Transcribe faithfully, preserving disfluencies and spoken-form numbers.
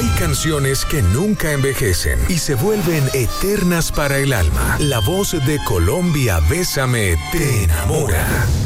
Hay canciones que nunca envejecen y se vuelven eternas para el alma. La voz de Colombia Bésame te enamora.